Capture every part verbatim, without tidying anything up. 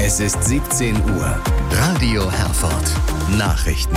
Es ist siebzehn Uhr. Radio Herford. Nachrichten.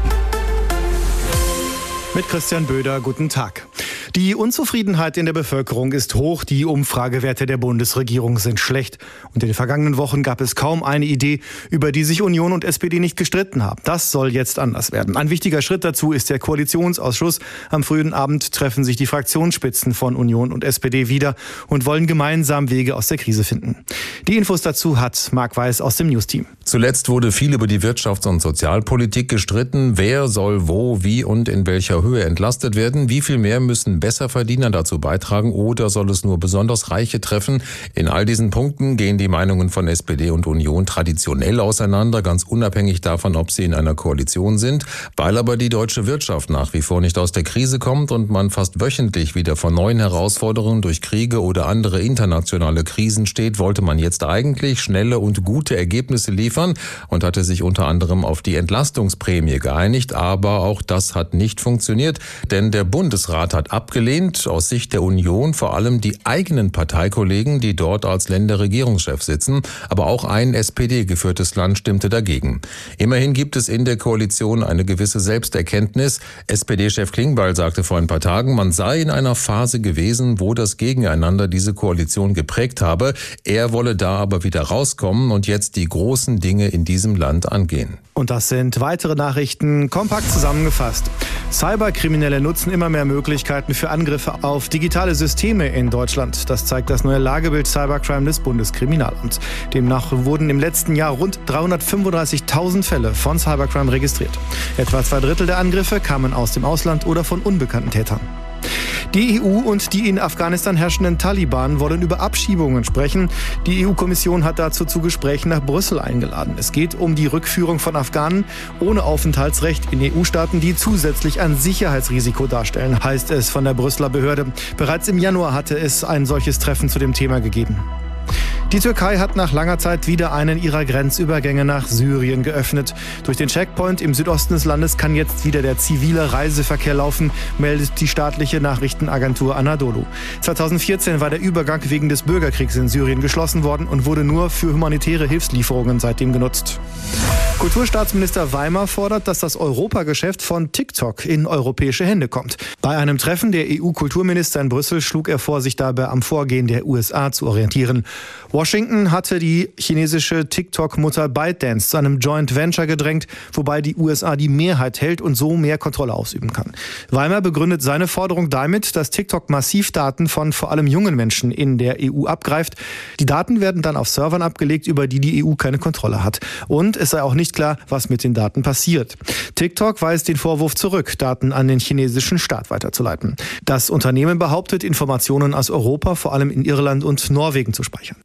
Mit Christian Böder, guten Tag. Die Unzufriedenheit in der Bevölkerung ist hoch, die Umfragewerte der Bundesregierung sind schlecht. Und in den vergangenen Wochen gab es kaum eine Idee, über die sich Union und S P D nicht gestritten haben. Das soll jetzt anders werden. Ein wichtiger Schritt dazu ist der Koalitionsausschuss. Am frühen Abend treffen sich die Fraktionsspitzen von Union und S P D wieder und wollen gemeinsam Wege aus der Krise finden. Die Infos dazu hat Marc Weiß aus dem News-Team. Zuletzt wurde viel über die Wirtschafts- und Sozialpolitik gestritten. Wer soll wo, wie und in welcher Höhe entlastet werden? Wie viel mehr müssen Besserverdiener dazu beitragen oder soll es nur besonders Reiche treffen? In all diesen Punkten gehen die Meinungen von S P D und Union traditionell auseinander, ganz unabhängig davon, ob sie in einer Koalition sind. Weil aber die deutsche Wirtschaft nach wie vor nicht aus der Krise kommt und man fast wöchentlich wieder vor neuen Herausforderungen durch Kriege oder andere internationale Krisen steht, wollte man jetzt eigentlich schnelle und gute Ergebnisse liefern und hatte sich unter anderem auf die Entlastungsprämie geeinigt. Aber auch das hat nicht funktioniert, denn der Bundesrat hat abgelehnt. Aus Sicht der Union vor allem die eigenen Parteikollegen, die dort als Länderregierungschef sitzen. Aber auch ein S P D-geführtes Land stimmte dagegen. Immerhin gibt es in der Koalition eine gewisse Selbsterkenntnis. S P D-Chef Klingbeil sagte vor ein paar Tagen, man sei in einer Phase gewesen, wo das Gegeneinander diese Koalition geprägt habe. Er wolle da aber wieder rauskommen und jetzt die großen Dinge in diesem Land angehen. Und das sind weitere Nachrichten, kompakt zusammengefasst. Cyberkriminelle nutzen immer mehr Möglichkeiten für Angriffe auf digitale Systeme in Deutschland. Das zeigt das neue Lagebild Cybercrime des Bundeskriminalamts. Demnach wurden im letzten Jahr rund dreihundertfünfunddreißigtausend Fälle von Cybercrime registriert. Etwa zwei Drittel der Angriffe kamen aus dem Ausland oder von unbekannten Tätern. Die E U und die in Afghanistan herrschenden Taliban wollen über Abschiebungen sprechen. Die E U-Kommission hat dazu zu Gesprächen nach Brüssel eingeladen. Es geht um die Rückführung von Afghanen ohne Aufenthaltsrecht in E U-Staaten, die zusätzlich ein Sicherheitsrisiko darstellen, heißt es von der Brüsseler Behörde. Bereits im Januar hatte es ein solches Treffen zu dem Thema gegeben. Die Türkei hat nach langer Zeit wieder einen ihrer Grenzübergänge nach Syrien geöffnet. Durch den Checkpoint im Südosten des Landes kann jetzt wieder der zivile Reiseverkehr laufen, meldet die staatliche Nachrichtenagentur Anadolu. zweitausendvierzehn war der Übergang wegen des Bürgerkriegs in Syrien geschlossen worden und wurde nur für humanitäre Hilfslieferungen seitdem genutzt. Kulturstaatsminister Weimer fordert, dass das Europageschäft von TikTok in europäische Hände kommt. Bei einem Treffen der E U-Kulturminister in Brüssel schlug er vor, sich dabei am Vorgehen der U S A zu orientieren. Washington hatte die chinesische TikTok-Mutter ByteDance zu einem Joint Venture gedrängt, wobei die U S A die Mehrheit hält und so mehr Kontrolle ausüben kann. Weimer begründet seine Forderung damit, dass TikTok massiv Daten von vor allem jungen Menschen in der E U abgreift. Die Daten werden dann auf Servern abgelegt, über die die E U keine Kontrolle hat. Und es sei auch nicht klar, was mit den Daten passiert. TikTok weist den Vorwurf zurück, Daten an den chinesischen Staat weiterzuleiten. Das Unternehmen behauptet, Informationen aus Europa, vor allem in Irland und Norwegen, zu speichern.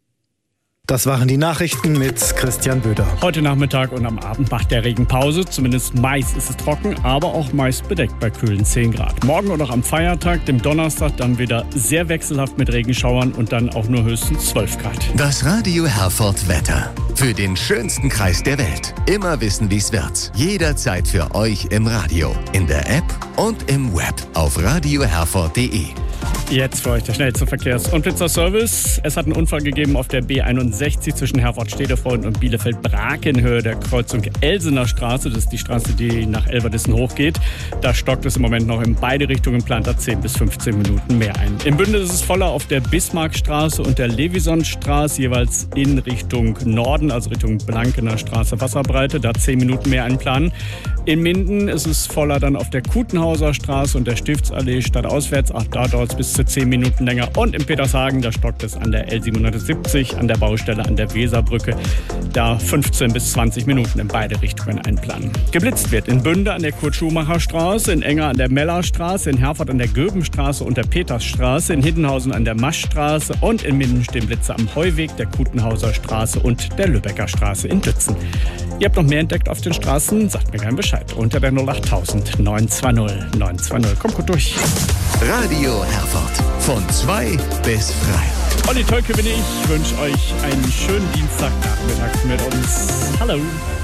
Das waren die Nachrichten mit Christian Böder. Heute Nachmittag und am Abend macht der Regen Pause. Zumindest meist ist es trocken, aber auch meist bedeckt bei kühlen zehn Grad. Morgen und auch am Feiertag, dem Donnerstag, dann wieder sehr wechselhaft mit Regenschauern und dann auch nur höchstens zwölf Grad. Das Radio Herford Wetter. Für den schönsten Kreis der Welt. Immer wissen, wie es wird. Jederzeit für euch im Radio, in der App und im Web auf radio herford punkt de. Jetzt für euch der schnellste Verkehrs- und Blitzerservice. Es hat einen Unfall gegeben auf der B einundsechzig zwischen Herford-Stedefreund und Bielefeld-Brakenhöhe der Kreuzung Elsener Straße. Das ist die Straße, die nach Elverdissen hochgeht. Da stockt es im Moment noch in beide Richtungen, plant da zehn bis fünfzehn Minuten mehr ein. Im Bündel ist es voller auf der Bismarckstraße und der Levisonstraße, jeweils in Richtung Norden, also Richtung Blankener Straße Wasserbreite. Da zehn Minuten mehr einplanen. In Minden ist es voller dann auf der Kutenhauser Straße und der Stiftsallee stadtauswärts. Auch da dauert es bis zu zehn Minuten länger. Und in Petershagen, da stockt es an der L siebenhundertsiebzig, an der Baustelle an der Weserbrücke. Da fünfzehn bis zwanzig Minuten in beide Richtungen einplanen. Geblitzt wird in Bünde an der Kurt-Schumacher-Straße, in Enger an der Mellerstraße, in Herford an der Göbenstraße und der Petersstraße, in Hiddenhausen an der Maschstraße und in Minden stehen Blitze am Heuweg, der Kutenhauser Straße und der Lübecker Straße in Dützen. Ihr habt noch mehr entdeckt auf den Straßen? Sagt mir gerne Bescheid. Unter der null acht null null neun zwei null neun zwei null. Kommt gut durch. Radio Herford. Von zwei bis frei. Olli Tölke bin ich. Ich wünsche euch einen schönen Dienstagnachmittag mit uns. Hallo.